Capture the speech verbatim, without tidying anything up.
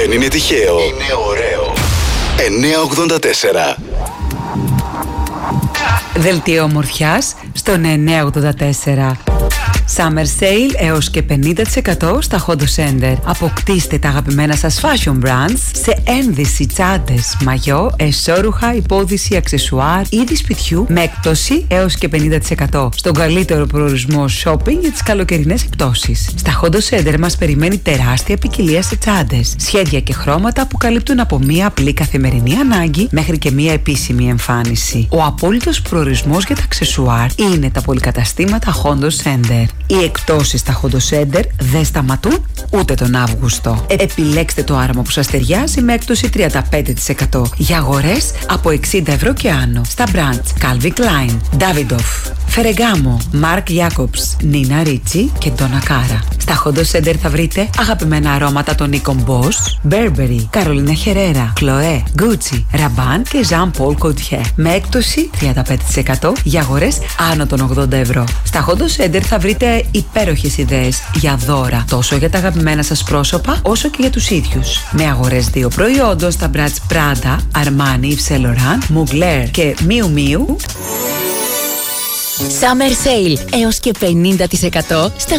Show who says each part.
Speaker 1: Δεν είναι τυχαίο. Είναι ωραίο. εννιακόσια ογδόντα τέσσερα.
Speaker 2: Δελτίο ομορφιάς στον εννιακόσια ογδόντα τέσσερα. Summer Sale έως και πενήντα τοις εκατό στα Hondo Center. Αποκτήστε τα αγαπημένα σας fashion brands σε ένδυση, τσάντες, μαγιό, εσώρουχα, υπόδυση, αξεσουάρ, είδη σπιτιού με έκπτωση έως και πενήντα τοις εκατό στον καλύτερο προορισμό shopping για τις καλοκαιρινές εκπτώσεις. Στα Hondo Center μας περιμένει τεράστια ποικιλία σε τσάντες, σχέδια και χρώματα που καλύπτουν από μία απλή καθημερινή ανάγκη μέχρι και μία επίσημη εμφάνιση. Ο απόλυτος προορισμός για τα αξεσουάρ είναι τα πολυκαταστήματα Hondo Center. Οι εκπτώσεις στα Hondo Center δεν σταματούν ούτε τον Αύγουστο. Επιλέξτε το άρωμα που σας ταιριάζει με έκπτωση τριάντα πέντε τοις εκατό για αγορές από εξήντα ευρώ και άνω στα brands Calvin Klein, Davidoff, Ferragamo, Marc Jacobs, Nina Ricci και Donna Cara. Στα Hondo Center θα βρείτε αγαπημένα αρώματα των οίκων Boss, Burberry, Carolina Herrera, Chloé, Gucci, Rabanne και Jean Paul Gaultier με έκπτωση τριάντα πέντε τοις εκατό για αγορές άνω των ογδόντα ευρώ. Στα Hondo Center θα βρείτε υπέροχες ιδέες για δώρα τόσο για τα αγαπημένα σας πρόσωπα όσο και για τους ίδιους. Με αγορές δύο προϊόντων στα brands Prada, Armani, Yves Saint Laurent, Mugler και Miu Miu.
Speaker 3: Summer Sale έως και πενήντα τοις εκατό στα